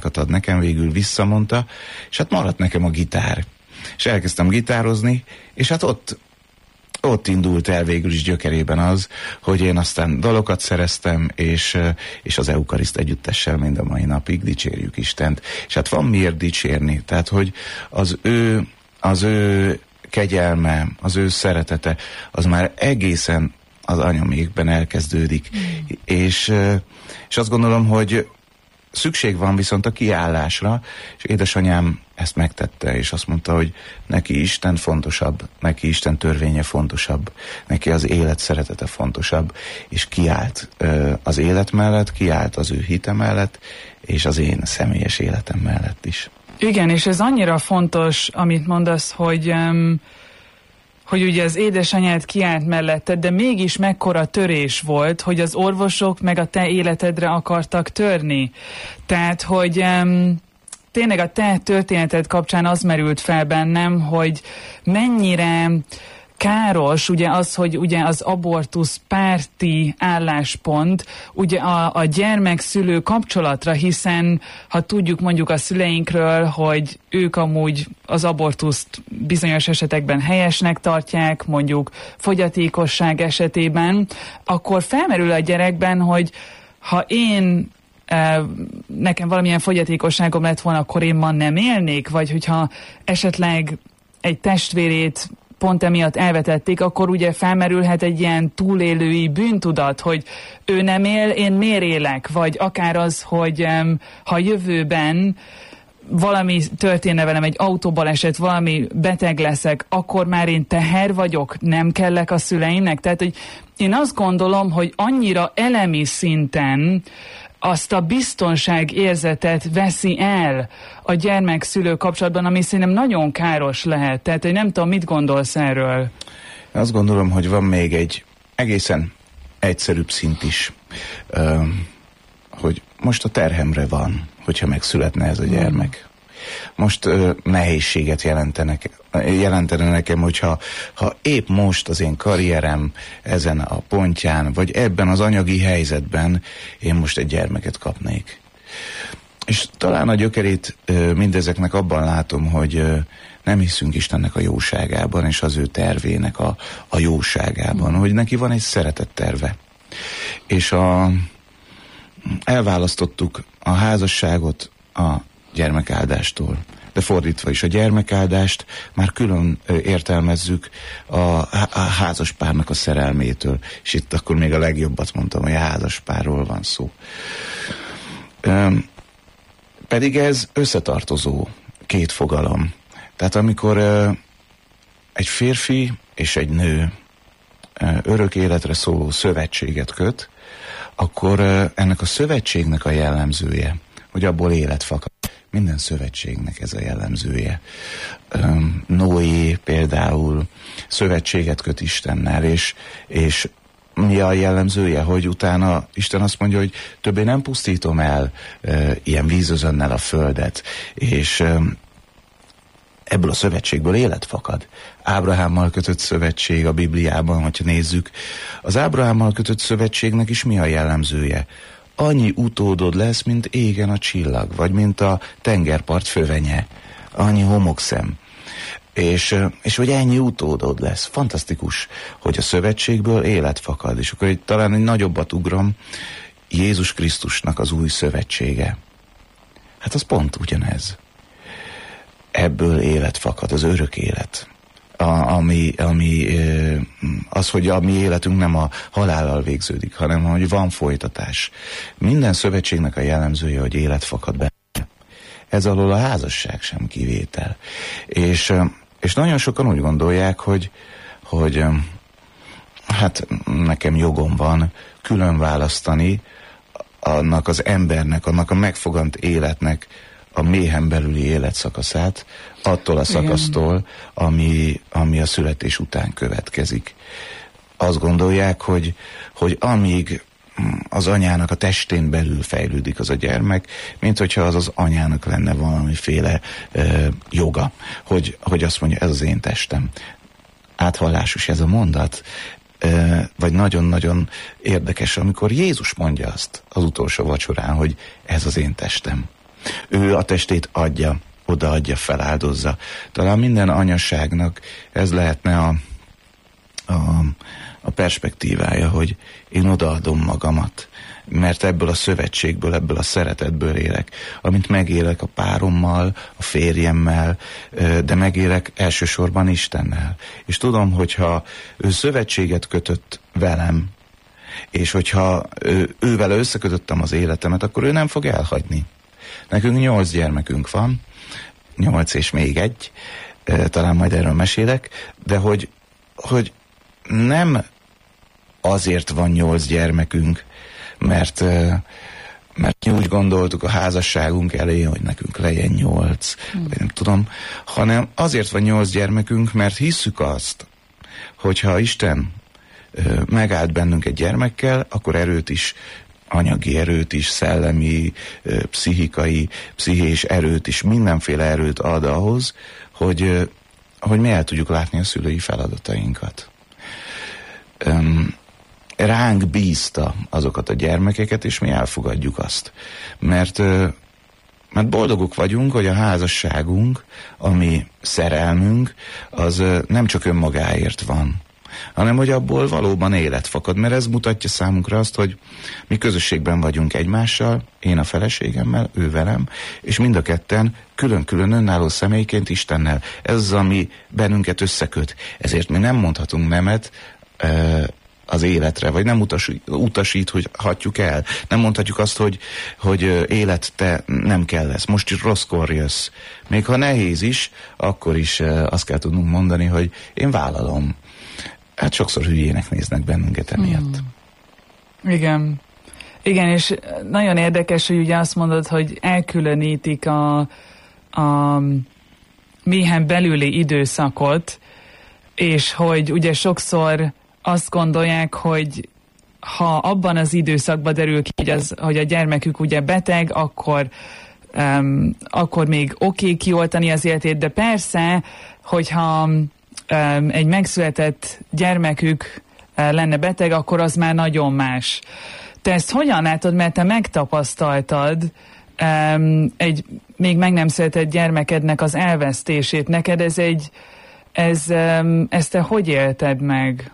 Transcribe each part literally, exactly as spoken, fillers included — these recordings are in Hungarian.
gitározásokákat ad nekem, végül visszamondta, és hát maradt nekem a gitár. És elkezdtem gitározni, és hát ott ott indult el végül is gyökerében az, hogy én aztán dalokat szereztem, és, és az Eukariszt együttessel mind a mai napig dicsérjük Istent. És hát van miért dicsérni, tehát hogy az ő, az ő kegyelme, az ő szeretete, az már egészen az anyamékben elkezdődik. Mm. És, és azt gondolom, hogy szükség van viszont a kiállásra, és édesanyám ezt megtette, és azt mondta, hogy neki Isten fontosabb, neki Isten törvénye fontosabb, neki az élet szeretete fontosabb, és kiállt az élet mellett, kiállt az ő hite mellett, és az én személyes életem mellett is. Igen, és ez annyira fontos, amit mondasz, hogy... Um... hogy ugye az édesanyád kiállt melletted, de mégis mekkora törés volt, hogy az orvosok meg a te életedre akartak törni. Tehát, hogy um, tényleg a te történeted kapcsán az merült fel bennem, hogy mennyire káros ugye az, hogy ugye az abortusz párti álláspont ugye a, a gyermek-szülő kapcsolatra, hiszen ha tudjuk mondjuk a szüleinkről, hogy ők amúgy az abortuszt bizonyos esetekben helyesnek tartják, mondjuk fogyatékosság esetében, akkor felmerül a gyerekben, hogy ha én nekem valamilyen fogyatékosságom lett volna, akkor én ma nem élnék, vagy hogyha esetleg egy testvérét pont emiatt elvetették, akkor ugye felmerülhet egy ilyen túlélői bűntudat, hogy ő nem él, én miért élek, vagy akár az, hogy um, ha jövőben valami történne velem, egy autóbaleset, valami beteg leszek, akkor már én teher vagyok, nem kellek a szüleimnek. Tehát, hogy én azt gondolom, hogy annyira elemi szinten azt a biztonságérzetet veszi el a gyermek-szülő kapcsolatban, ami szerintem nagyon káros lehet. Tehát, hogy nem tudom, mit gondolsz erről? Azt gondolom, hogy van még egy egészen egyszerűbb szint is, hogy most a terhemre van, hogyha megszületne ez a gyermek. Most uh, nehézséget jelentenek, jelentene nekem, hogyha ha épp most az én karrierem ezen a pontján, vagy ebben az anyagi helyzetben én most egy gyermeket kapnék. És talán a gyökerét uh, mindezeknek abban látom, hogy uh, nem hiszünk Istennek a jóságában, és az ő tervének a, a jóságában, mm. hogy neki van egy szeretett terve. És a, elválasztottuk a házasságot a gyermekáldástól. De fordítva is, a gyermekáldást már külön értelmezzük a, a házaspárnak a szerelmétől. És itt akkor még a legjobbat mondtam, hogy a házaspárról van szó. Üm, pedig ez összetartozó két fogalom. Tehát amikor ö, egy férfi és egy nő ö, örök életre szóló szövetséget köt, akkor ö, ennek a szövetségnek a jellemzője, hogy abból élet fakad. Minden szövetségnek ez a jellemzője. Um, Noé például szövetséget köt Istennel, és, és mi a jellemzője, hogy utána Isten azt mondja, hogy többé nem pusztítom el uh, ilyen vízözönnel a földet, és um, ebből a szövetségből élet fakad. Ábrahámmal kötött szövetség a Bibliában, hogyha nézzük, az Ábrahámmal kötött szövetségnek is mi a jellemzője? Annyi utódod lesz, mint égen a csillag, vagy mint a tengerpart fövenye. Annyi homokszem. És, és hogy ennyi utódod lesz. Fantasztikus, hogy a szövetségből élet fakad. És akkor egy, talán egy nagyobbat ugrom, Jézus Krisztusnak az új szövetsége. Hát az pont ugyanez. Ebből élet fakad, az örök élet. A, ami, ami, az, hogy a mi életünk nem a halállal végződik, hanem hogy van folytatás. Minden szövetségnek a jellemzője, hogy élet fakad benne. Ez alól a házasság sem kivétel. És, és nagyon sokan úgy gondolják, hogy, hogy hát nekem jogom van külön választani annak az embernek, annak a megfogant életnek a méhen belüli életszakaszát attól a szakasztól, ami, ami a születés után következik. Azt gondolják, hogy, hogy amíg az anyának a testén belül fejlődik az a gyermek, mint hogyha az az anyának lenne valamiféle ö, joga, hogy, hogy azt mondja, ez az én testem. Áthallásos ez a mondat, ö, vagy nagyon-nagyon érdekes, amikor Jézus mondja azt az utolsó vacsorán, hogy ez az én testem. Ő a testét adja, odaadja, feláldozza. Talán minden anyaságnak ez lehetne a, a, a perspektívája, hogy én odaadom magamat, mert ebből a szövetségből, ebből a szeretetből élek, amit megélek a párommal, a férjemmel, de megélek elsősorban Istennel. És tudom, hogyha ő szövetséget kötött velem, és hogyha ő, ővel összekötöttem az életemet, akkor ő nem fog elhagyni. Nekünk nyolc gyermekünk van, nyolc és még egy, talán majd erről mesélek, de hogy, hogy nem azért van nyolc gyermekünk, mert, mert mi úgy gondoltuk a házasságunk elején, hogy nekünk legyen nyolc, hmm. vagy nem tudom, hanem azért van nyolc gyermekünk, mert hisszük azt, hogyha Isten megállt bennünk egy gyermekkel, akkor erőt is, anyagi erőt is, szellemi, pszichikai, pszichés erőt is, mindenféle erőt ad ahhoz, hogy, hogy mi el tudjuk látni a szülői feladatainkat. Ránk bízta azokat a gyermekeket, és mi elfogadjuk azt. Mert, mert boldogok vagyunk, hogy a házasságunk, ami szerelmünk, az nem csak önmagáért van, hanem hogy abból valóban élet fakad, mert ez mutatja számunkra azt, hogy mi közösségben vagyunk egymással, én a feleségemmel, ő velem, és mind a ketten külön-külön önálló személyként Istennel. Ez az, ami bennünket összeköt. Ezért mi nem mondhatunk nemet az életre, vagy nem utasít, utasít, hogy hagyjuk el. Nem mondhatjuk azt, hogy, hogy élet, te nem kell lesz. Most is rosszkor jössz. Még ha nehéz is, akkor is azt kell tudnunk mondani, hogy én vállalom. Hát sokszor hülyének néznek bennünket emiatt. Hmm. Igen. Igen, és nagyon érdekes, hogy ugye azt mondod, hogy elkülönítik a, a méhen belüli időszakot, és hogy ugye sokszor azt gondolják, hogy ha abban az időszakban derül ki, hogy, az, hogy a gyermekük ugye beteg, akkor, um, akkor még oké okay kioltani az életét, de persze, hogyha um, egy megszületett gyermekük uh, lenne beteg, akkor az már nagyon más. Te ezt hogyan látod, mert te megtapasztaltad um, egy még meg nem született gyermekednek az elvesztését. Neked ez egy, ez, um, ezt te hogy élted meg?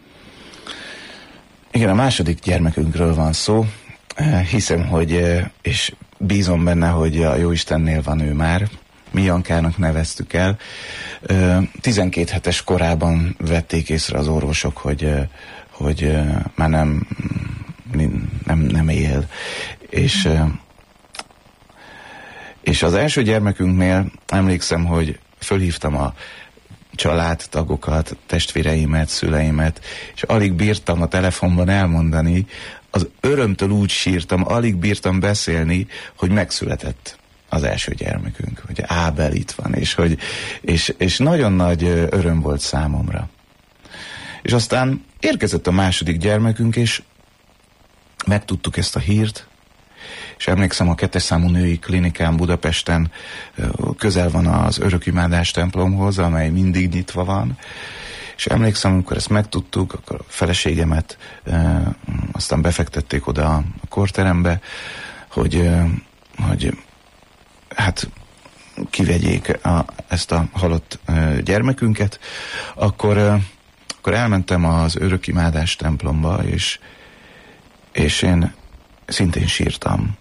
Igen, a második gyermekünkről van szó. Hiszem, hogy, és bízom benne, hogy a Jóistennél van ő már. Mi Jankának neveztük el. tizenkét hetes korában vették észre az orvosok, hogy, hogy már nem, nem, nem él. És, és az első gyermekünknél emlékszem, hogy fölhívtam a családtagokat, testvéreimet, szüleimet, és alig bírtam a telefonban elmondani, az örömtől úgy sírtam, alig bírtam beszélni, hogy megszületett az első gyermekünk, hogy Ábel itt van, és, hogy, és, és nagyon nagy öröm volt számomra. És aztán érkezett a második gyermekünk, és megtudtuk ezt a hírt, és emlékszem, a kettes számú női klinikán Budapesten közel van az Örökimádás templomhoz, amely mindig nyitva van, és emlékszem, amikor ezt megtudtuk, akkor a feleségemet e, aztán befektették oda a korterembe, hogy, e, hogy hát kivegyék a, ezt a halott e, gyermekünket, akkor, e, akkor elmentem az Örökimádás templomba, és, és én szintén sírtam.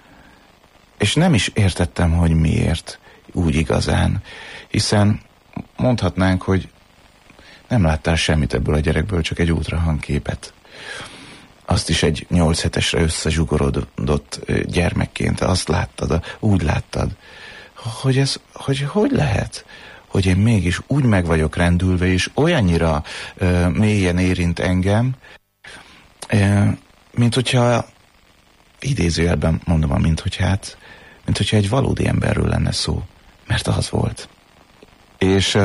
És nem is értettem, hogy miért úgy igazán, hiszen mondhatnánk, hogy nem láttál semmit ebből a gyerekből, csak egy ultrahangképet. Azt is egy nyolc hetesre összezsugorodott gyermekként, azt láttad, úgy láttad, hogy ez, hogy hogy lehet, hogy én mégis úgy meg vagyok rendülve, és olyannyira uh, mélyen érint engem, uh, mint hogyha idézőjelben mondom, mint hogy hát, mint hogyha egy valódi emberről lenne szó, mert az volt. És,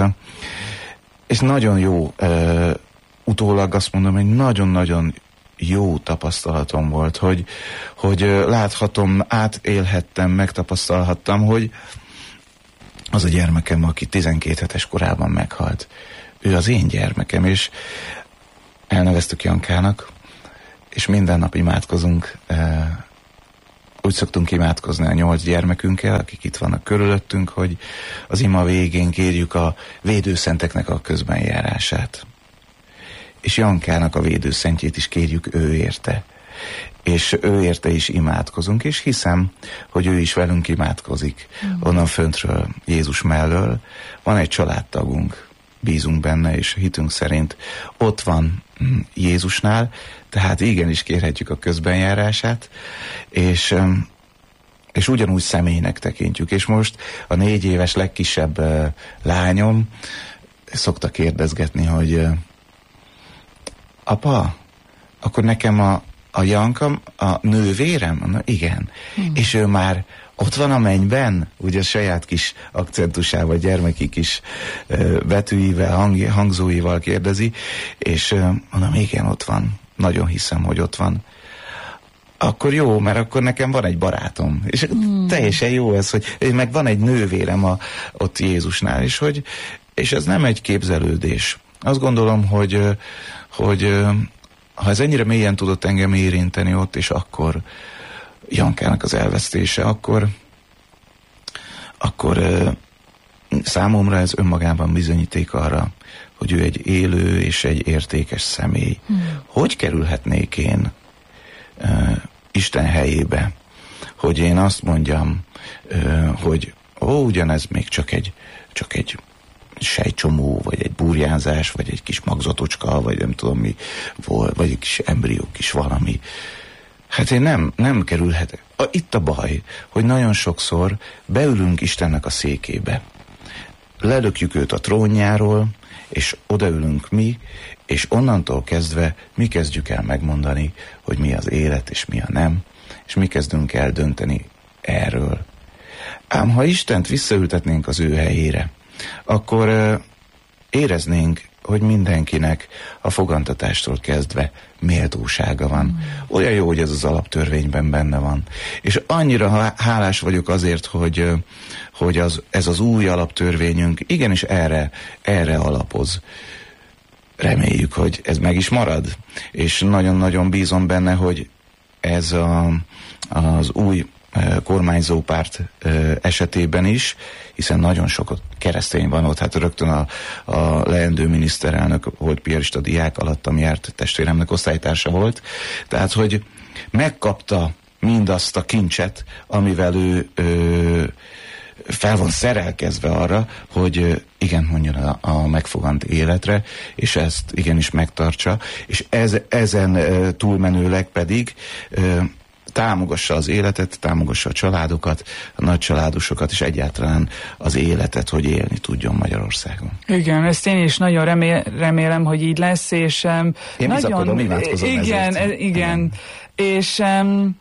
és nagyon jó, utólag azt mondom, hogy nagyon-nagyon jó tapasztalatom volt, hogy, hogy láthatom, átélhettem, megtapasztalhattam, hogy az a gyermekem, aki tizenkét hetes korában meghalt, ő az én gyermekem, és elneveztük Jankának, és minden nap imádkozunk úgy szoktunk imádkozni a nyolc gyermekünkkel, akik itt vannak körülöttünk, hogy az ima végén kérjük a védőszenteknek a közbenjárását. És Jankának a védőszentjét is kérjük ő érte. És ő érte is imádkozunk, és hiszem, hogy ő is velünk imádkozik. Mm. Onnan föntről, Jézus mellől van egy családtagunk, bízunk benne, és hitünk szerint ott van Jézusnál, tehát igenis kérhetjük a közbenjárását, és, és ugyanúgy személynek tekintjük. És most a négy éves legkisebb uh, lányom szokta kérdezgetni, hogy uh, apa, akkor nekem a, a Janka a nővérem? Na, igen. Hmm. És ő már ott van a mennyben, ugye a saját kis akcentusával, gyermeki kis uh, betűivel, hang, hangzóival kérdezi, és uh, mondom, igen, ott van. Nagyon hiszem, hogy ott van. Akkor jó, mert akkor nekem van egy barátom. És hmm. teljesen jó ez, hogy meg van egy nővérem a, ott Jézusnál, és, hogy, és ez nem egy képzelődés. Azt gondolom, hogy, hogy ha ez ennyire mélyen tudott engem érinteni ott, és akkor Jankának az elvesztése, akkor, akkor számomra ez önmagában bizonyíték arra, hogy ő egy élő és egy értékes személy. Hmm. Hogy kerülhetnék én uh, Isten helyébe, hogy én azt mondjam, uh, hogy ó, ugyanez még csak egy, csak egy sejtcsomó, vagy egy burjánzás, vagy egy kis magzatocska, vagy nem tudom mi, vagy egy kis embrió, kis valami. Hát én nem, nem kerülhetek. A, itt a baj, hogy nagyon sokszor beülünk Istennek a székébe. Lelökjük őt a trónjáról, és odaülünk mi, és onnantól kezdve mi kezdjük el megmondani, hogy mi az élet, és mi a nem, és mi kezdünk el dönteni erről. Ám ha Istent visszaültetnénk az ő helyére, akkor uh, éreznénk, hogy mindenkinek a fogantatástól kezdve méltósága van. Mm. Olyan jó, hogy ez az alaptörvényben benne van. És annyira hálás vagyok azért, hogy, hogy az, ez az új alaptörvényünk igenis erre, erre alapoz. Reméljük, hogy ez meg is marad. És nagyon-nagyon bízom benne, hogy ez a, az új kormányzó párt esetében is, hiszen nagyon sok keresztény van ott, hát rögtön a, a leendő miniszterelnök volt piarista diák, alattam járt, testvéremnek osztálytársa volt, tehát hogy megkapta mindazt a kincset, amivel ő ö, fel van szerelkezve arra, hogy igen mondjon a, a megfogant életre, és ezt igenis megtartsa, és ez, ezen ö, túlmenőleg pedig ö, támogassa az életet, támogassa a családokat, a nagycsaládosokat, és egyáltalán az életet, hogy élni tudjon Magyarországon. Igen, ezt én is nagyon remél, remélem, hogy így lesz, és um, én nagyon... imádkozom igen, ezért. igen, igen, és um,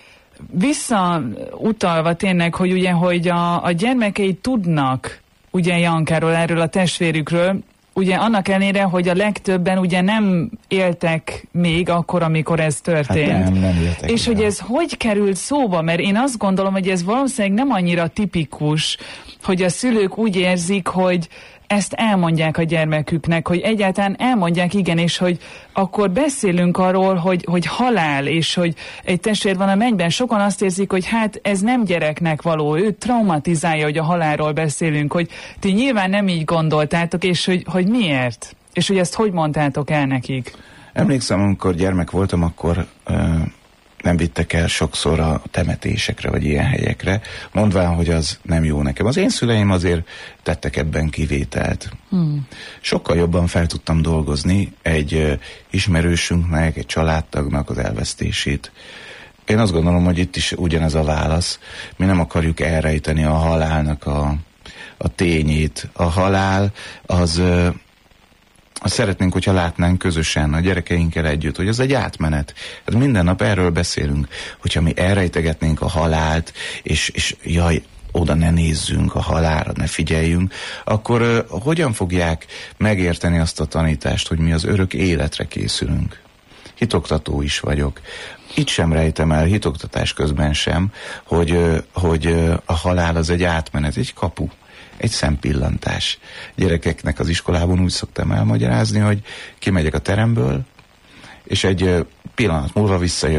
visszautalva tényleg, hogy ugye, hogy a, a gyermekei tudnak ugye Jankáról, erről a testvérükről, ugye annak ellenére, hogy a legtöbben ugye nem éltek még akkor, amikor ez történt. Hát nem, nem éltek. És hogy ez hogy került szóba? Mert én azt gondolom, hogy ez valószínűleg nem annyira tipikus, hogy a szülők úgy érzik, hogy ezt elmondják a gyermeküknek, hogy egyáltalán elmondják, igen, és hogy akkor beszélünk arról, hogy, hogy halál, és hogy egy testvér van a mennyben. Sokan azt érzik, hogy hát ez nem gyereknek való, ő traumatizálja, hogy a halálról beszélünk, hogy ti nyilván nem így gondoltátok, és hogy, hogy miért? És hogy ezt hogy mondtátok el nekik? Emlékszem, amikor gyermek voltam, akkor uh, nem vittek el sokszor a temetésekre, vagy ilyen helyekre, mondván, hogy az nem jó nekem. Az én szüleim azért tettek ebben kivételt. Hmm. Sokkal jobban fel tudtam dolgozni egy uh, ismerősünknek, egy családtagnak az elvesztését. Én azt gondolom, hogy itt is ugyanez a válasz. Mi nem akarjuk elrejteni a halálnak a, a tényét. A halál az... Uh, Azt szeretnénk, hogyha látnánk közösen a gyerekeinkkel együtt, hogy az egy átmenet. Hát minden nap erről beszélünk, hogyha mi elrejtegetnénk a halált, és, és jaj, oda ne nézzünk a halálra, ne figyeljünk, akkor uh, hogyan fogják megérteni azt a tanítást, hogy mi az örök életre készülünk? Hitoktató is vagyok. Itt sem rejtem el, hitoktatás közben sem, hogy, uh, hogy uh, a halál az egy átmenet, egy kapu. Egy szempillantás. Gyerekeknek az iskolában úgy szoktam elmagyarázni, hogy kimegyek a teremből, és egy pillanat múlva visszajövök.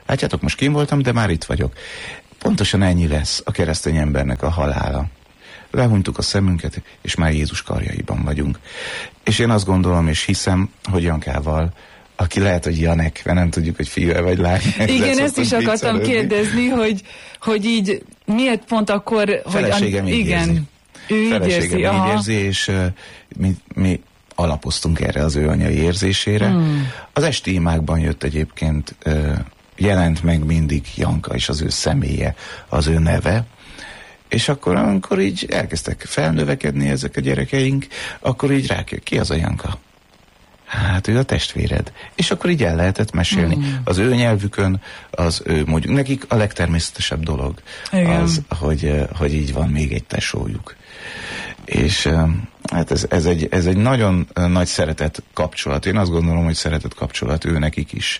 Látjátok, most kim voltam, de már itt vagyok. Pontosan ennyi lesz a keresztény embernek a halála. Lehúnytuk a szemünket, és már Jézus karjaiban vagyunk. És én azt gondolom, és hiszem, hogy Jankával, aki lehet, hogy Janek, mert nem tudjuk, hogy fiú vagy lány. Igen, ezt is akartam kérdezni, hogy, hogy így miért pont akkor... Feleségem hogy így igen, érzi. Ő így Feleségem érzi, így érzi, és uh, mi, mi alapoztunk erre az ő anyai érzésére. Hmm. Az esti imákban jött egyébként, uh, jelent meg mindig Janka, és az ő személye, az ő neve. És akkor, amikor így elkezdtek felnövekedni ezek a gyerekeink, akkor így rá kell, ki az a Janka? Hát ő a testvéred. És akkor így el lehetett mesélni. Mm. Az ő nyelvükön, az ő, mondjuk nekik a legtermészetesebb dolog. Igen. Az, hogy, hogy így van még egy tesójuk. És hát ez, ez, egy, ez egy nagyon nagy szeretett kapcsolat. Én azt gondolom, hogy szeretett kapcsolat ő nekik is.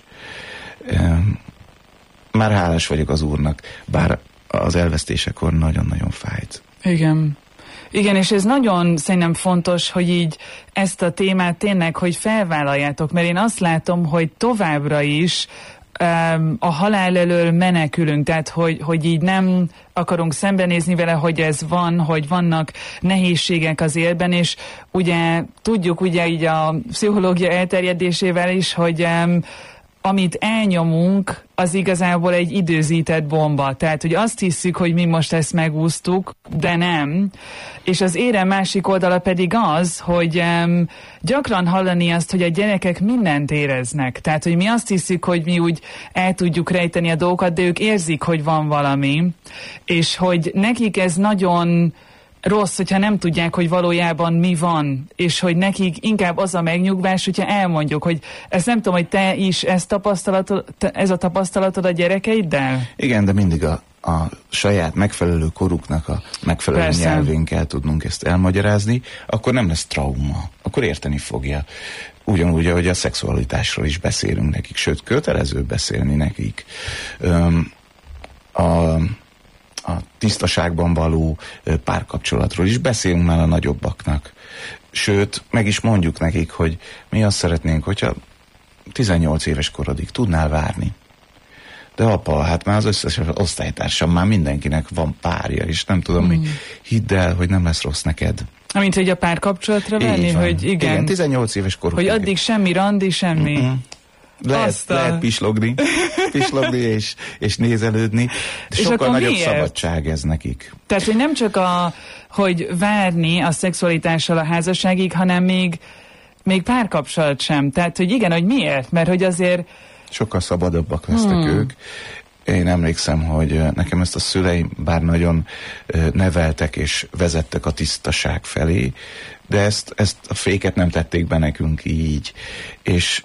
Már hálás vagyok az Úrnak, bár az elvesztésekor nagyon-nagyon fájt. Igen. Igen, és ez nagyon szerintem fontos, hogy így ezt a témát tényleg, hogy felvállaljátok, mert én azt látom, hogy továbbra is um, a halál elől menekülünk, tehát hogy, hogy így nem akarunk szembenézni vele, hogy ez van, hogy vannak nehézségek az életben, és ugye tudjuk ugye így a pszichológia elterjedésével is, hogy um, amit elnyomunk, az igazából egy időzített bomba. Tehát, hogy azt hiszük, hogy mi most ezt megúsztuk, de nem. És az érem másik oldala pedig az, hogy um, gyakran hallani azt, hogy a gyerekek mindent éreznek. Tehát, hogy mi azt hiszük, hogy mi úgy el tudjuk rejteni a dolgokat, de ők érzik, hogy van valami. És hogy nekik ez nagyon rossz, hogyha nem tudják, hogy valójában mi van, és hogy nekik inkább az a megnyugvás, hogyha elmondjuk, hogy ezt nem tudom, hogy te is ezt tapasztalatod, ez a tapasztalatod a gyerekeiddel? Igen, de mindig a, a saját megfelelő koruknak a megfelelő Persze. nyelvén kell tudnunk ezt elmagyarázni, akkor nem lesz trauma, akkor érteni fogja. Ugyanúgy, ahogy a szexualitásról is beszélünk nekik, sőt, kötelező beszélni nekik. Öm, a a tisztaságban való párkapcsolatról is beszélünk már a nagyobbaknak. Sőt, meg is mondjuk nekik, hogy mi azt szeretnénk, hogyha tizennyolc éves korodig tudnál várni. De apa, hát már az összes osztálytársam, már mindenkinek van párja, és nem tudom mm. mi, hidd el, hogy nem lesz rossz neked. Amint, hogy a párkapcsolatra venni, hogy igen. Igen, tizennyolc éves korig. Hogy addig semmi randi, semmi. Mm-mm. Lehet, lehet pislogni, pislogni és, és nézelődni, de és sokkal nagyobb miért? Szabadság ez nekik. Tehát, hogy nem csak a, hogy várni a szexualitással a házasságig, hanem még, még párkapcsolat sem. Tehát, hogy igen, hogy miért? Mert hogy azért... Sokkal szabadabbak lesznek hmm. ők. Én emlékszem, hogy nekem ezt a szüleim bár nagyon neveltek és vezettek a tisztaság felé, de ezt, ezt a féket nem tették be nekünk így. És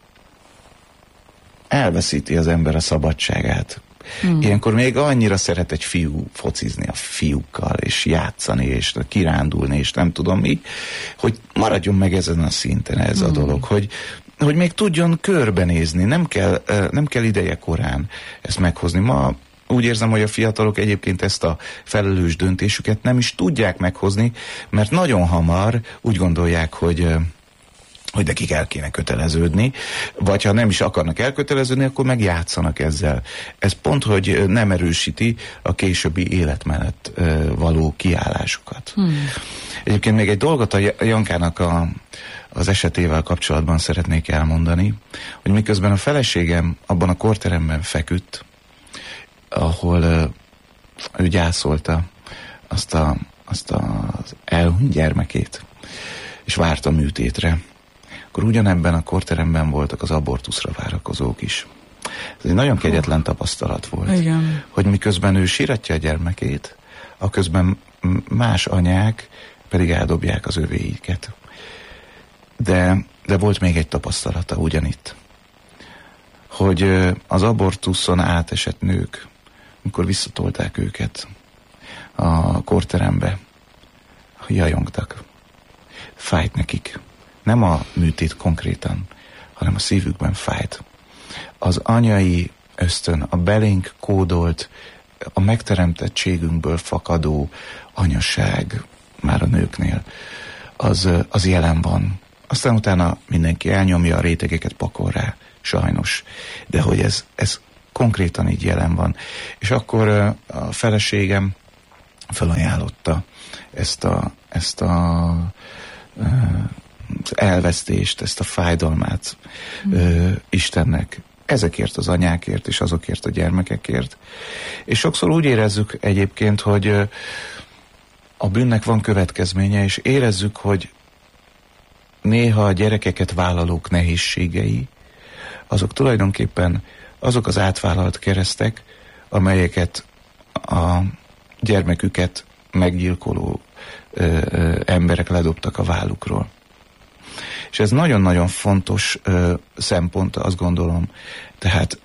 elveszíti az ember a szabadságát. Hmm. Ilyenkor még annyira szeret egy fiú focizni a fiúkkal, és játszani, és kirándulni, és nem tudom mi, hogy maradjon meg ezen a szinten ez hmm. a dolog, hogy, hogy még tudjon körbenézni, nem kell, nem kell ideje korán ezt meghozni. Ma úgy érzem, hogy a fiatalok egyébként ezt a felelős döntésüket nem is tudják meghozni, mert nagyon hamar úgy gondolják, hogy hogy nekik el kéne köteleződni, vagy ha nem is akarnak elköteleződni, akkor meg játszanak ezzel. Ez pont, hogy nem erősíti a későbbi élet mellett uh, való kiállásukat. Hmm. Egyébként még egy dolgot a Jankának a, az esetével kapcsolatban szeretnék elmondani, hogy miközben a feleségem abban a korteremben feküdt, ahol uh, ő gyászolta azt, a, azt az elhunyt gyermekét, és várta műtétre, akkor ugyanebben a korteremben voltak az abortuszra várakozók is. Ez egy nagyon kegyetlen tapasztalat volt. Igen. Hogy miközben ő síratja a gyermekét, aközben más anyák pedig eldobják az övéiket. De, de volt még egy tapasztalata ugyanitt. Hogy az abortuszon átesett nők, amikor visszatolták őket a korterembe, jajongtak. Fájt nekik. Nem a műtét konkrétan, hanem a szívükben fájt. Az anyai ösztön, a belénk kódolt, a megteremtettségünkből fakadó anyaság már a nőknél, az, az jelen van. Aztán utána mindenki elnyomja, a rétegeket pakol rá, sajnos. De hogy ez, ez konkrétan így jelen van. És akkor a feleségem felajánlotta ezt a, ezt a az elvesztést, ezt a fájdalmát mm. ö, Istennek. Ezekért az anyákért és azokért a gyermekekért. És sokszor úgy érezzük egyébként, hogy ö, a bűnnek van következménye, és érezzük, hogy néha a gyerekeket vállalók nehézségei, azok tulajdonképpen azok az átvállalt keresztek, amelyeket a gyermeküket meggyilkoló ö, ö, emberek ledobtak a vállukról. És ez nagyon-nagyon fontos ö, szempont, azt gondolom. Tehát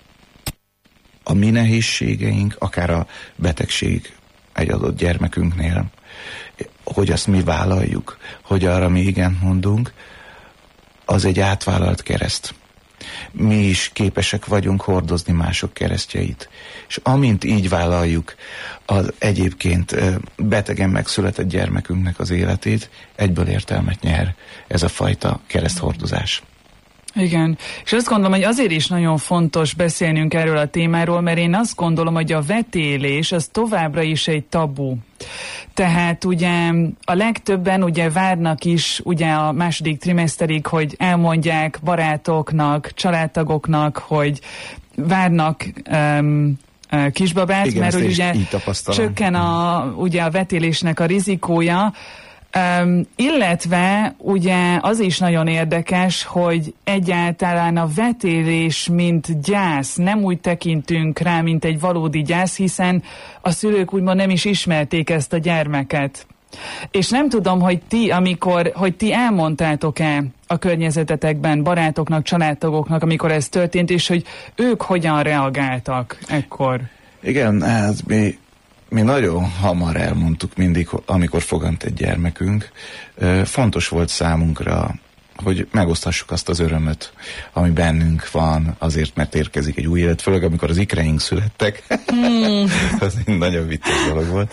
a mi nehézségeink, akár a betegség egy adott gyermekünknél, hogy azt mi vállaljuk, hogy arra mi igent mondunk, az egy átvállalt kereszt. Mi is képesek vagyunk hordozni mások keresztjeit. És amint így vállaljuk az egyébként betegen megszületett gyermekünknek az életét, egyből értelmet nyer ez a fajta kereszthordozás. Igen, és azt gondolom, hogy azért is nagyon fontos beszélnünk erről a témáról, mert én azt gondolom, hogy a vetélés az továbbra is egy tabu. Tehát ugye a legtöbben ugye várnak is ugye a második trimeszterig, hogy elmondják barátoknak, családtagoknak, hogy várnak um, kisbabát, igen, mert hogy ugye csökken a, ugye a vetélésnek a rizikója. Um, illetve ugye az is nagyon érdekes, hogy egyáltalán a vetélés mint gyász, nem úgy tekintünk rá, mint egy valódi gyász, hiszen a szülők úgymond nem is ismerték ezt a gyermeket. És nem tudom, hogy ti, amikor, hogy ti elmondtátok-e a környezetetekben barátoknak, családtagoknak, amikor ez történt, és hogy ők hogyan reagáltak ekkor? Igen, hát mi... Mi nagyon hamar elmondtuk mindig, amikor fogant egy gyermekünk. Fontos volt számunkra, hogy megosztassuk azt az örömöt, ami bennünk van, azért, mert érkezik egy új élet, főleg amikor az ikreink születtek. Mm. Az egy nagyon vicces dolog volt.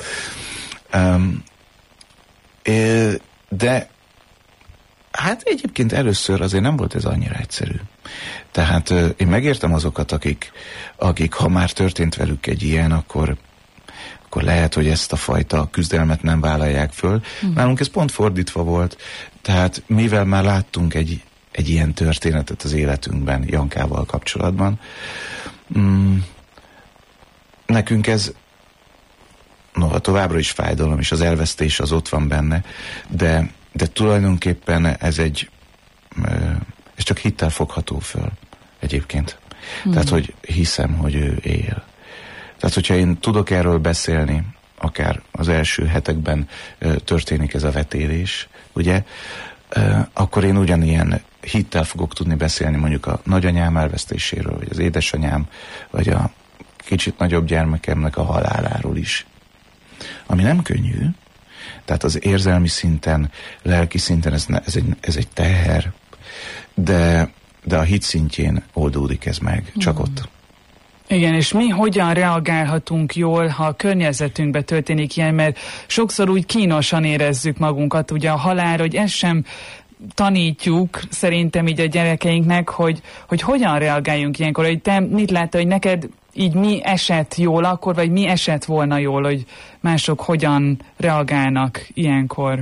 De hát egyébként először azért nem volt ez annyira egyszerű. Tehát én megértem azokat, akik, akik ha már történt velük egy ilyen, akkor akkor lehet, hogy ezt a fajta küzdelmet nem vállalják föl. Mm. Nálunk ez pont fordítva volt, tehát mivel már láttunk egy, egy ilyen történetet az életünkben, Jankával kapcsolatban, mm, nekünk ez noha továbbra is fájdalom, és az elvesztés az ott van benne, de, de tulajdonképpen ez egy, ez csak hittel fogható föl egyébként. Mm. Tehát, hogy hiszem, hogy ő él. Tehát, hogyha én tudok erről beszélni, akár az első hetekben ö, történik ez a vetélés, ugye, ö, akkor én ugyanilyen hittel fogok tudni beszélni mondjuk a nagyanyám elvesztéséről, vagy az édesanyám, vagy a kicsit nagyobb gyermekemnek a haláláról is. Ami nem könnyű, tehát az érzelmi szinten, lelki szinten ez, ez, egy, ez egy teher, de, de a hit szintjén oldódik ez meg, csak mm. ott. Igen, és mi hogyan reagálhatunk jól, ha a környezetünkben történik ilyen, mert sokszor úgy kínosan érezzük magunkat, ugye a halál, hogy ezt sem tanítjuk szerintem így a gyerekeinknek, hogy, hogy hogyan reagáljunk ilyenkor, hogy te mit láttál, hogy neked így mi esett jól akkor, vagy mi esett volna jól, hogy mások hogyan reagálnak ilyenkor?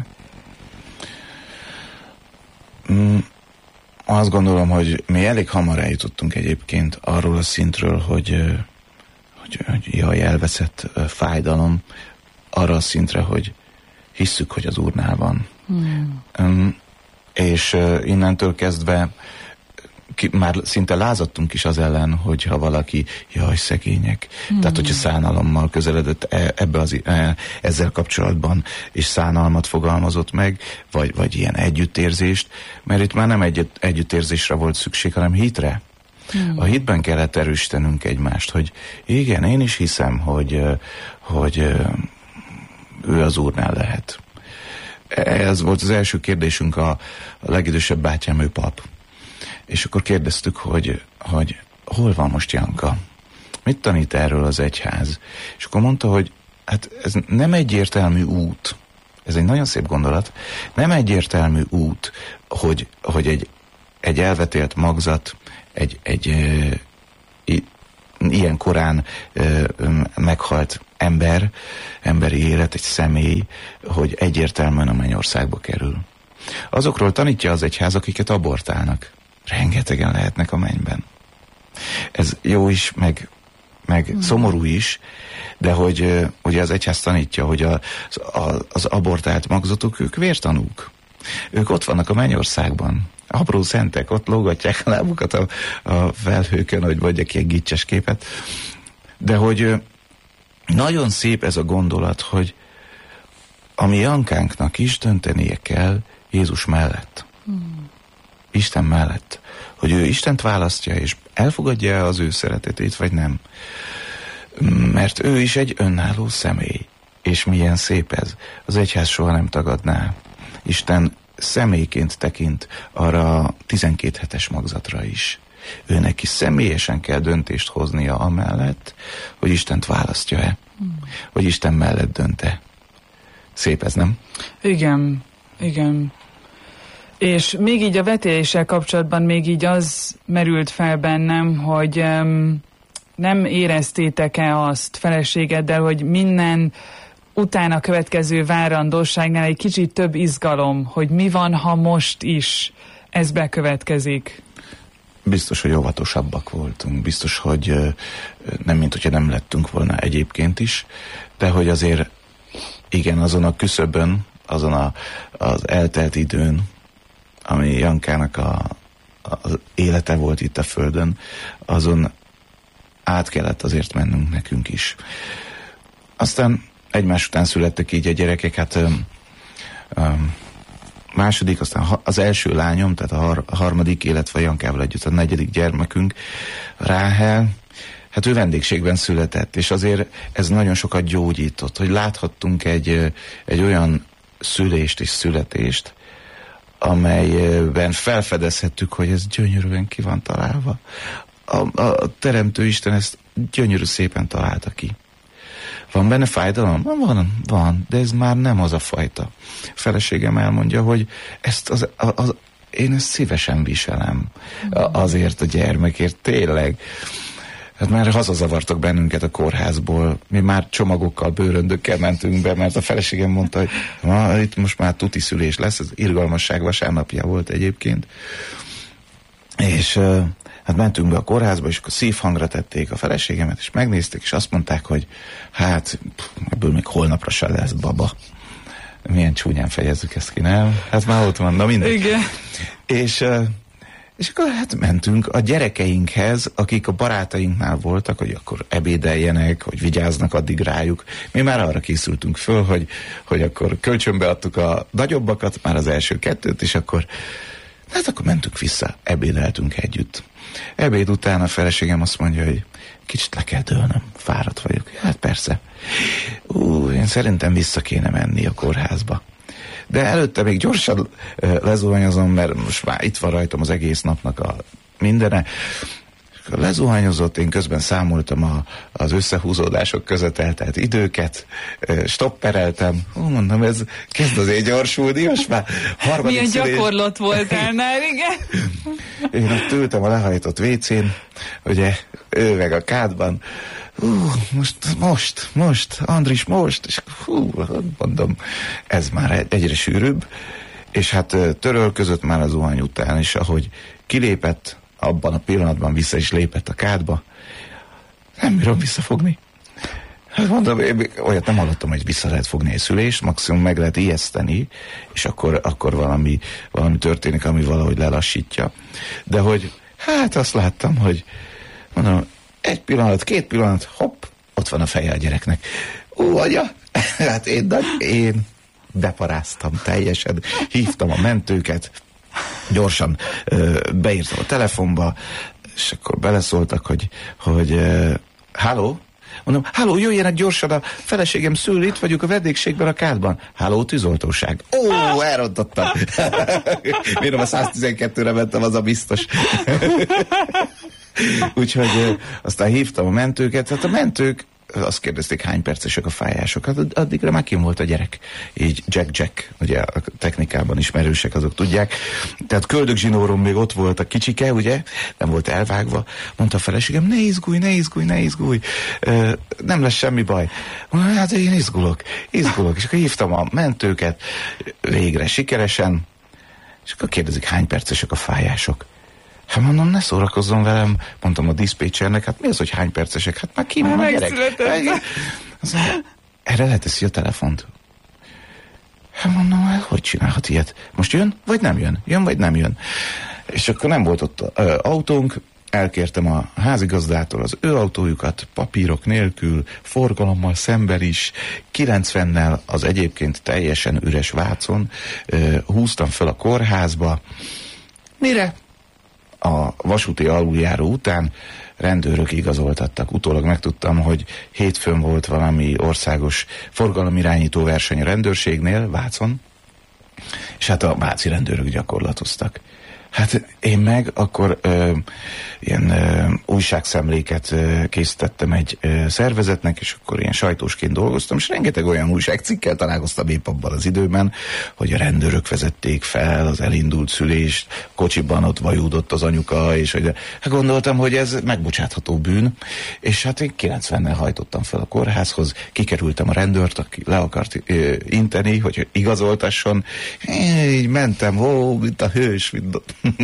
Mm. Azt gondolom, hogy mi elég hamar eljutottunk egyébként arról a szintről, hogy, hogy, hogy jaj, elveszett fájdalom, arra a szintre, hogy hisszük, hogy az Úrnál van. Hmm. Um, és innentől kezdve ki, már szinte lázadtunk is az ellen, hogyha valaki, jaj, szegények. Hmm. Tehát, hogyha szánalommal közeledett ebbe az, ezzel kapcsolatban, és szánalmat fogalmazott meg, vagy, vagy ilyen együttérzést, mert itt már nem egy, együttérzésre volt szükség, hanem hitre. Hmm. A hitben kellett erősítenünk egymást, hogy igen, én is hiszem, hogy, hogy ő az Úrnál lehet. Ez volt az első kérdésünk, a, a legidősebb bátyám, ő pap. És akkor kérdeztük, hogy, hogy hol van most Janka? Mit tanít erről az egyház? És akkor mondta, hogy hát ez nem egyértelmű út. Ez egy nagyon szép gondolat. Nem egyértelmű út, hogy, hogy egy, egy elvetélt magzat, egy, egy, ilyen korán ö, meghalt ember, emberi élet, egy személy, hogy egyértelműen a mennyországba kerül. Azokról tanítja az egyház, akiket abortálnak. Rengetegen lehetnek a mennyben. Ez jó is, meg, meg hmm. szomorú is, de hogy ugye az egyház tanítja, hogy a, a, az abortált magzatok, ők vértanúk. Ők ott vannak a mennyországban. Apró szentek, ott lógatják a lábukat a, a felhőkön, hogy mondjak ilyen gicses képet. De hogy nagyon szép ez a gondolat, hogy a mi Jankánknak is döntenie kell Jézus mellett. Hmm. Isten mellett. Hogy ő Istent választja, és elfogadja az ő szeretetét, vagy nem. Mert ő is egy önálló személy. És milyen szép ez. Az egyház soha nem tagadná. Isten személyként tekint arra a tizenkét hetes magzatra is. Ő neki személyesen kell döntést hoznia amellett, hogy Istent választja-e. Hmm. Hogy Isten mellett dönt-e. Szép ez, nem? Igen, igen. És még így a vetéléssel kapcsolatban még így az merült fel bennem, hogy um, nem éreztétek-e azt feleségeddel, hogy minden utána következő várandóságnál egy kicsit több izgalom, hogy mi van, ha most is ez bekövetkezik? Biztos, hogy óvatosabbak voltunk, biztos, hogy nem mint hogyha nem lettünk volna egyébként is, de hogy azért igen, azon a küszöbön, azon a, az eltelt időn, ami Jankának a, az élete volt itt a Földön, azon át kellett azért mennünk nekünk is. Aztán egymás után születtek így a gyerekek, hát um, um, második, aztán az első lányom, tehát a, har, a harmadik, illetve Jankával együtt a negyedik gyermekünk, Ráhel, hát ő vendégségben született, és azért ez nagyon sokat gyógyított, hogy láthattunk egy, egy olyan szülést és születést, amelyben felfedezhettük, hogy ez gyönyörűen ki van találva. A, a Teremtő Isten ezt gyönyörű szépen találta ki. Van benne fájdalom? Van, van, de ez már nem az a fajta. A feleségem elmondja, hogy ezt az, az, az, én ezt szívesen viselem azért a gyermekért, tényleg. Hát már hazazavartak bennünket a kórházból, mi már csomagokkal, bőröndökkel mentünk be, mert a feleségem mondta, hogy ma, itt most már tuti szülés lesz, ez irgalmasság vasárnapja volt egyébként. És hát mentünk be a kórházba, és akkor szívhangra tették a feleségemet, és megnézték, és azt mondták, hogy hát ebből még holnapra se lesz baba. Milyen csúnyán fejezzük ezt ki, nem? Hát már ott van, na mindegy. Igen. És, és akkor hát mentünk a gyerekeinkhez, akik a barátainknál voltak, hogy akkor ebédeljenek, hogy vigyáznak addig rájuk. Mi már arra készültünk föl, hogy, hogy akkor kölcsönbe adtuk a nagyobbakat, már az első kettőt, és akkor hát akkor mentünk vissza, ebédeltünk együtt. Ebéd után a feleségem azt mondja, hogy kicsit le kell dőlnöm, fáradt vagyok. Hát persze. Ú, én szerintem vissza kéne menni a kórházba. De előtte még gyorsan uh, lezuhanyozom, mert most már itt van rajtam az egész napnak a mindene. Lezuhanyozott, én közben számoltam a, az összehúzódások között eltelt időket, stoppereltem, ó, mondom, ez kezd azért gyorsulni, most már harmadik Milyen szülés. gyakorlat voltál már, igen? Én ott ültem a lehajtott vécén, ugye, ő meg a kádban, hú, most, most, most, Andris, most, és hú, mondom, ez már egyre sűrűbb, és hát törölközött már a zuhany után, és ahogy kilépett, abban a pillanatban vissza is lépett a kádba. Nem bírom visszafogni. Hát mondom, én olyat nem hallottam, hogy vissza lehet fogni egy szülést, maximum meg lehet ijeszteni, és akkor, akkor valami, valami történik, ami valahogy lelassítja. De hogy, hát azt láttam, hogy mondom, egy pillanat, két pillanat, hopp, ott van a feje a gyereknek. Ó, anya, hát én, én beparáztam teljesen, hívtam a mentőket, gyorsan ö, beírtam a telefonba, és akkor beleszóltak, hogy, hogy ö, háló? Mondom, háló, jöjjenek gyorsan, a feleségem szül, itt vagyunk a vendégségben a kádban. Háló, tűzoltóság. Ó, elrontottam. Miért a száztizenkettőre mentem, az a biztos. Úgyhogy ö, aztán hívtam a mentőket, hát a mentők azt kérdezték, hány percesek a fájások. Hát addigra már kim volt a gyerek. Így Jack-Jack, ugye a technikában ismerősek, azok tudják. Tehát köldögzsinóron még ott volt a kicsike, ugye, nem volt elvágva. Mondta a feleségem, ne izgulj, ne izgulj, ne izgulj. Ö, nem lesz semmi baj. Mondta, hát én izgulok, izgulok. És akkor hívtam a mentőket, végre sikeresen. És akkor kérdezik, hány percesek a fájások. Hát mondom, ne szórakozzon velem, mondtam a diszpécsernek, hát mi az, hogy hány percesek? Hát már ki van a gyerek? Erre leteszi a telefont. Hát mondom, hát hogy csinálhat ilyet? Most jön, vagy nem jön? Jön, vagy nem jön? És akkor nem volt ott ö, autónk, elkértem a házigazdától az ő autójukat, papírok nélkül, forgalommal szemben is, kilencvennel az egyébként teljesen üres Vácon, ö, húztam fel a kórházba, mire a vasúti aluljáró után rendőrök igazoltattak. Utólag megtudtam, hogy hétfőn volt valami országos forgalomirányító verseny a rendőrségnél, Vácon, és hát a váci rendőrök gyakorlatoztak. Hát én meg akkor ö, ilyen ö, újságszemléket ö, készítettem egy ö, szervezetnek, és akkor ilyen sajtósként dolgoztam, és rengeteg olyan újságcikkel találkoztam épp abban az időben, hogy a rendőrök vezették fel az elindult szülést, kocsiban ott vajúdott az anyuka, és hogy hát gondoltam, hogy ez megbocsátható bűn, és hát én kilencvennel hajtottam fel a kórházhoz, kikerültem a rendőrt, aki le akart ö, inteni, hogy igazoltasson, én így mentem, ó, mint a hős, mint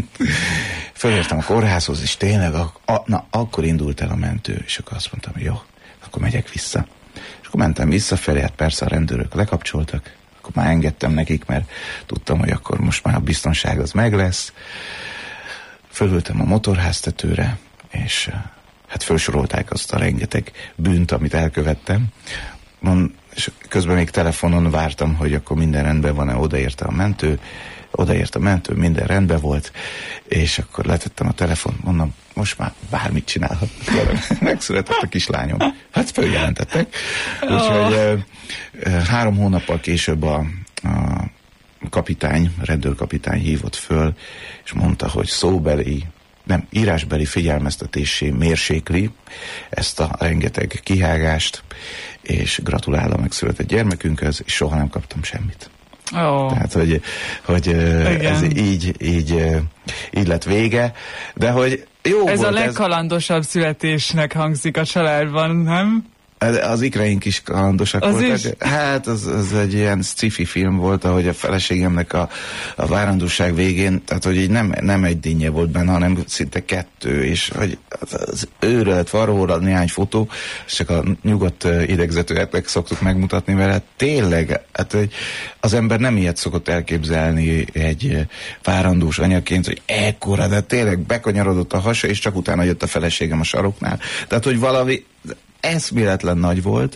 fölértem a kórházhoz, és tényleg a, a, na, akkor indult el a mentő, és akkor azt mondtam, jó, akkor megyek vissza. És akkor mentem visszafelé, hát persze a rendőrök lekapcsoltak, akkor már engedtem nekik, mert tudtam, hogy akkor most már a biztonság az meg lesz. Fölültem a motorháztetőre, és hát felsorolták azt a rengeteg bűnt, amit elkövettem. Mond, és közben még telefonon vártam, hogy akkor minden rendben van-e, odaérte a mentő, odaért a mentő, minden rendben volt, és akkor letettem a telefont, mondom, most már bármit csinálhat. Megszületett a kislányom. Hát följelentettek. Úgyhogy oh. uh, három hónappal később a, a kapitány, rendőrkapitány hívott föl, és mondta, hogy szóbeli, nem, írásbeli figyelmeztetésé mérsékli ezt a rengeteg kihágást, és gratulál a megszületett gyermekünkhöz, és soha nem kaptam semmit. Oh. Tehát, hogy, hogy ez így, így, így lett vége, de hogy jó ez volt. A legkalandosabb ez... születésnek hangzik a családban, nem? Az ikreink is kalandosak az voltak. Is? Hát az, az egy ilyen sci-fi film volt, ahogy a feleségemnek a, a várandóság végén, tehát hogy így nem, nem egy dinnye volt benne, hanem szinte kettő, és hogy az őre lett varróra néhány fotó, és csak a nyugodt idegzetőeknek szoktuk megmutatni, mert hát tényleg, hát hogy az ember nem ilyet szokott elképzelni egy várandós anyaként, hogy ekkora, de tényleg bekanyarodott a hasa, és csak utána jött a feleségem a saroknál. Tehát, hogy valami eszméletlen nagy volt,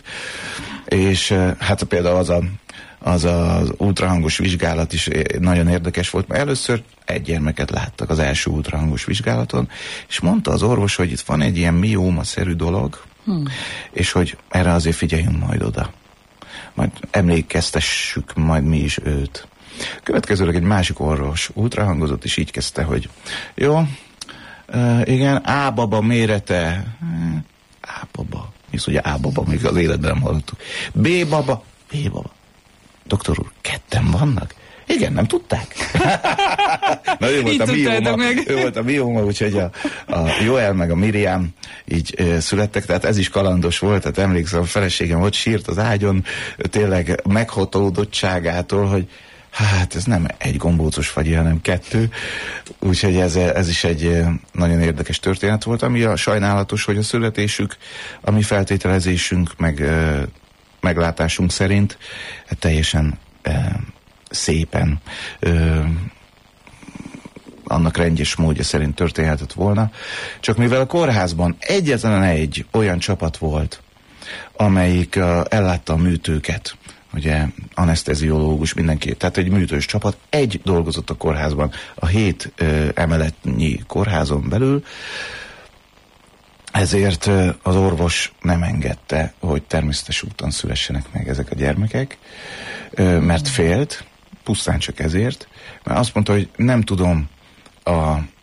és hát például az a, az, az ultrahangos vizsgálat is nagyon érdekes volt, mert először egy gyermeket láttak az első ultrahangos vizsgálaton, és mondta az orvos, hogy itt van egy ilyen mióma-szerű dolog, hmm. és hogy erre azért figyeljünk majd oda. Majd emlékeztessük majd mi is őt. Következőleg egy másik orvos ultrahangozott, és így kezdte, hogy jó, uh, igen, A-baba mérete, A-baba. Mi az, hogy A-baba? Még az életben nem hallottuk. B-baba. B-baba. Doktor úr, ketten vannak? Igen, nem tudták? Na, ő volt, a mióma, ő volt a mióma, úgyhogy a, a Joel meg a Miriam így e, születtek, tehát ez is kalandos volt, tehát emlékszem, a feleségem ott sírt az ágyon, tényleg meghatódottságától, hogy hát ez nem egy gombócos fagyi, hanem kettő, úgyhogy ez, ez is egy nagyon érdekes történet volt, ami a sajnálatos, hogy a születésük, a mi feltételezésünk, meg meglátásunk szerint teljesen e, szépen e, annak rendjes módja szerint történhetett volna. Csak mivel a kórházban egyetlen egy olyan csapat volt, amelyik uh, ellátta a műtőket, ugye aneszteziológus, mindenki, tehát egy műtős csapat, egy dolgozott a kórházban, a hét uh, emeletnyi kórházon belül, ezért uh, az orvos nem engedte, hogy természetes úton szülessenek meg ezek a gyermekek, uh, mert félt, pusztán csak ezért, mert azt mondta, hogy nem tudom a